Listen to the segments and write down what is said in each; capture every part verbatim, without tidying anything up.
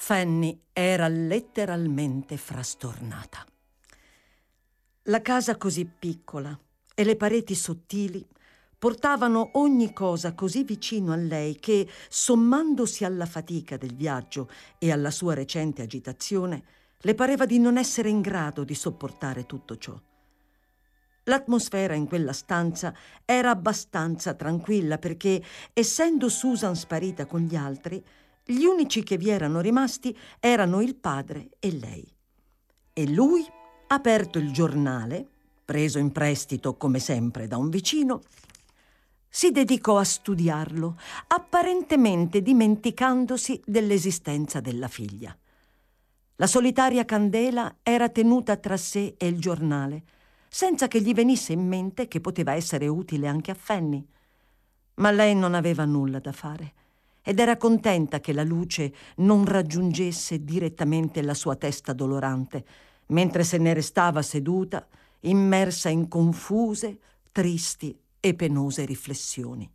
Fanny era letteralmente frastornata. La casa così piccola e le pareti sottili portavano ogni cosa così vicino a lei che, sommandosi alla fatica del viaggio e alla sua recente agitazione, le pareva di non essere in grado di sopportare tutto ciò. L'atmosfera in quella stanza era abbastanza tranquilla perché, essendo Susan sparita con gli altri, gli unici che vi erano rimasti erano il padre e lei. E lui, aperto il giornale, preso in prestito come sempre da un vicino, si dedicò a studiarlo, apparentemente dimenticandosi dell'esistenza della figlia. La solitaria candela era tenuta tra sé e il giornale, senza che gli venisse in mente che poteva essere utile anche a Fanny. Ma lei non aveva nulla da fare ed era contenta che la luce non raggiungesse direttamente la sua testa dolorante, mentre se ne restava seduta, immersa in confuse, tristi e penose riflessioni.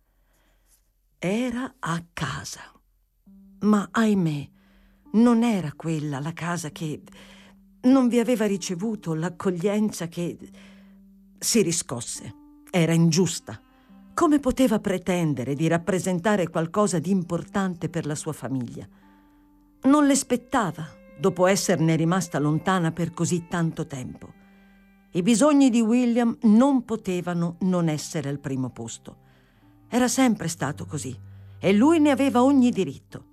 Era a casa, ma ahimè, non era quella la casa che non vi aveva ricevuto l'accoglienza che... Si riscosse. Era ingiusta. Come poteva pretendere di rappresentare qualcosa di importante per la sua famiglia? Non le spettava, dopo esserne rimasta lontana per così tanto tempo. I bisogni di William non potevano non essere al primo posto. Era sempre stato così e lui ne aveva ogni diritto.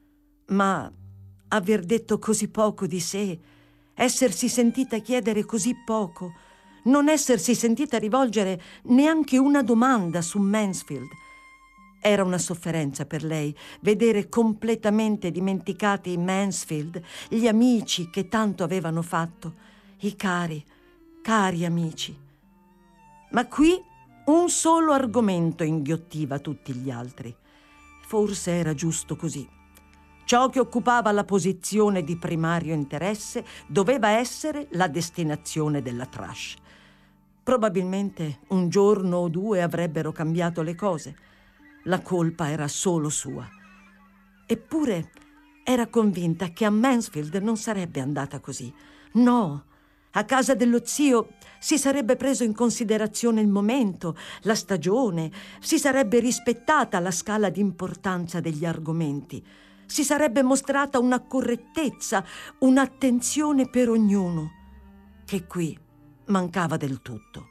Ma aver detto così poco di sé, essersi sentita chiedere così poco, non essersi sentita rivolgere neanche una domanda su Mansfield. Era una sofferenza per lei vedere completamente dimenticati i Mansfield, gli amici che tanto avevano fatto, i cari, cari amici. Ma qui un solo argomento inghiottiva tutti gli altri. Forse era giusto così. Ciò che occupava la posizione di primario interesse doveva essere la destinazione della trash. Probabilmente un giorno o due avrebbero cambiato le cose. La colpa era solo sua. Eppure era convinta che a Mansfield non sarebbe andata così. No, a casa dello zio si sarebbe preso in considerazione il momento, la stagione, si sarebbe rispettata la scala di importanza degli argomenti, si sarebbe mostrata una correttezza, un'attenzione per ognuno, che qui mancava del tutto.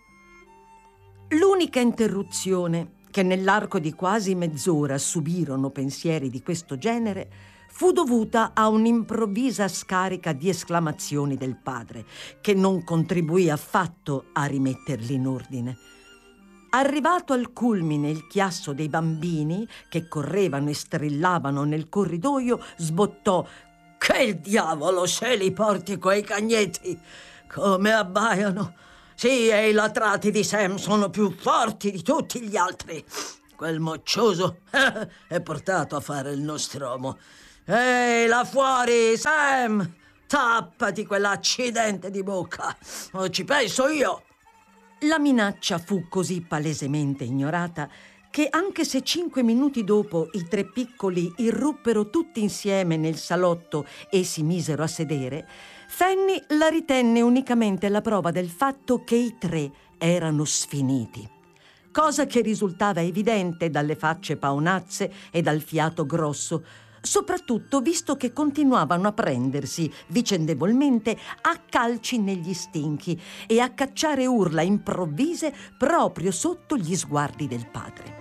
L'unica interruzione che nell'arco di quasi mezz'ora subirono pensieri di questo genere fu dovuta a un'improvvisa scarica di esclamazioni del padre, che non contribuì affatto a rimetterli in ordine. Arrivato al culmine il chiasso dei bambini, che correvano e strillavano nel corridoio, sbottò: «Che il diavolo se li porti quei cagnetti! Come abbaiano! Sì, e i latrati di Sam sono più forti di tutti gli altri! Quel moccioso è portato a fare il nostromo! Ehi, là fuori, Sam! Tappati quell'accidente di bocca! O ci penso io!» La minaccia fu così palesemente ignorata che, anche se cinque minuti dopo i tre piccoli irruppero tutti insieme nel salotto e si misero a sedere, Fanny la ritenne unicamente la prova del fatto che i tre erano sfiniti, cosa che risultava evidente dalle facce paonazze e dal fiato grosso, soprattutto visto che continuavano a prendersi vicendevolmente a calci negli stinchi e a cacciare urla improvvise proprio sotto gli sguardi del padre.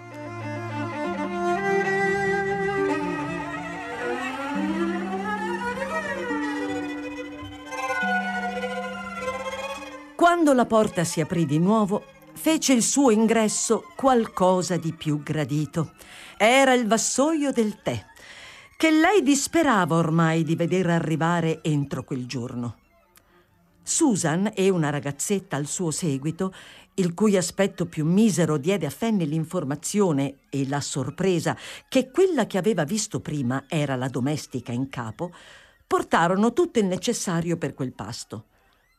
Quando la porta si aprì di nuovo, fece il suo ingresso qualcosa di più gradito. Era il vassoio del tè, che lei disperava ormai di vedere arrivare entro quel giorno. Susan e una ragazzetta al suo seguito, il cui aspetto più misero diede a Fanny l'informazione e la sorpresa che quella che aveva visto prima era la domestica in capo, portarono tutto il necessario per quel pasto.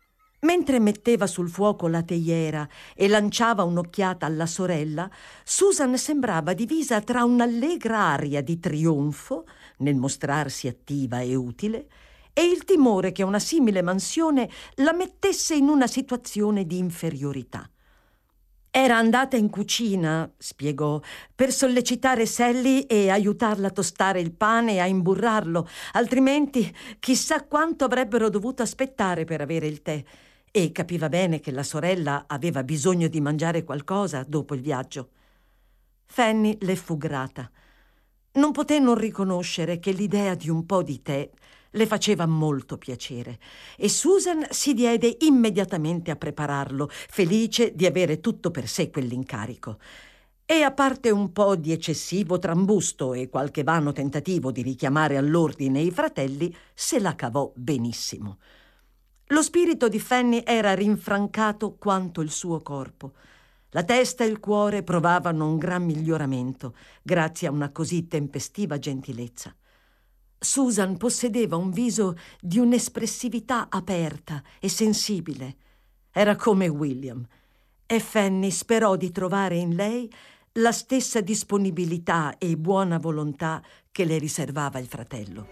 Mentre metteva sul fuoco la teiera e lanciava un'occhiata alla sorella, Susan sembrava divisa tra un'allegra aria di trionfo nel mostrarsi attiva e utile e il timore che una simile mansione la mettesse in una situazione di inferiorità. Era andata in cucina, spiegò, per sollecitare Sally e aiutarla a tostare il pane e a imburrarlo, altrimenti chissà quanto avrebbero dovuto aspettare per avere il tè. E capiva bene che la sorella aveva bisogno di mangiare qualcosa dopo il viaggio. Fanny le fu grata. Non poté non riconoscere che l'idea di un po' di tè le faceva molto piacere e Susan si diede immediatamente a prepararlo, felice di avere tutto per sé quell'incarico. E a parte un po' di eccessivo trambusto e qualche vano tentativo di richiamare all'ordine i fratelli, se la cavò benissimo. Lo spirito di Fanny era rinfrancato quanto il suo corpo. La testa e il cuore provavano un gran miglioramento grazie a una così tempestiva gentilezza. Susan possedeva un viso di un'espressività aperta e sensibile. Era come William, e Fanny sperò di trovare in lei la stessa disponibilità e buona volontà che le riservava il fratello.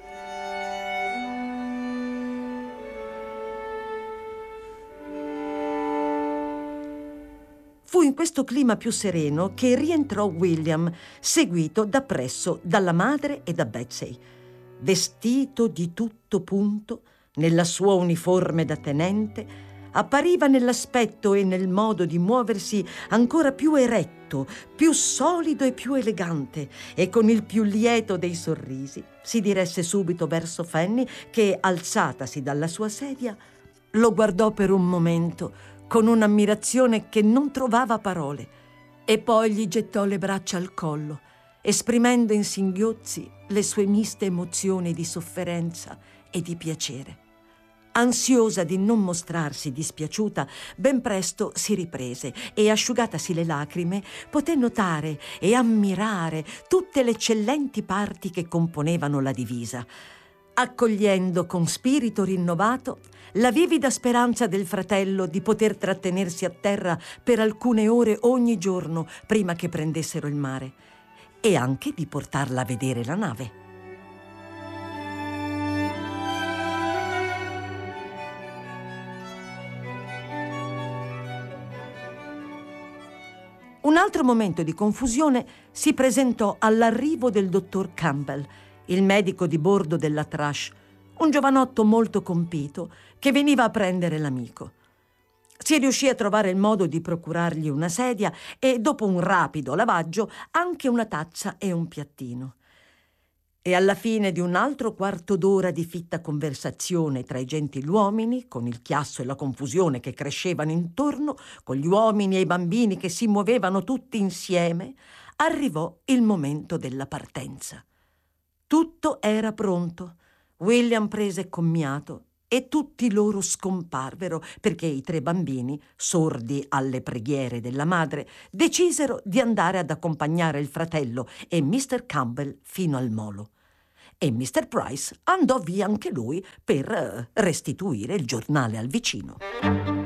Fu in questo clima più sereno che rientrò William, seguito dappresso dalla madre e da Betsy. Vestito di tutto punto, nella sua uniforme da tenente, appariva nell'aspetto e nel modo di muoversi ancora più eretto, più solido e più elegante, e con il più lieto dei sorrisi si diresse subito verso Fanny che, alzatasi dalla sua sedia, lo guardò per un momento con un'ammirazione che non trovava parole, e poi gli gettò le braccia al collo, esprimendo in singhiozzi le sue miste emozioni di sofferenza e di piacere. Ansiosa di non mostrarsi dispiaciuta, ben presto si riprese e, asciugatasi le lacrime, poté notare e ammirare tutte le eccellenti parti che componevano la divisa, accogliendo con spirito rinnovato la vivida speranza del fratello di poter trattenersi a terra per alcune ore ogni giorno prima che prendessero il mare, e anche di portarla a vedere la nave. Un altro momento di confusione si presentò all'arrivo del dottor Campbell, il medico di bordo della Thrush, un giovanotto molto compito che veniva a prendere l'amico. Si riuscì a trovare il modo di procurargli una sedia e, dopo un rapido lavaggio, anche una tazza e un piattino. E alla fine di un altro quarto d'ora di fitta conversazione tra i gentiluomini, con il chiasso e la confusione che crescevano intorno, con gli uomini e i bambini che si muovevano tutti insieme, arrivò il momento della partenza. Tutto era pronto. William prese commiato e tutti loro scomparvero perché i tre bambini, sordi alle preghiere della madre, decisero di andare ad accompagnare il fratello e mister Campbell fino al molo. E mister Price andò via anche lui per restituire il giornale al vicino.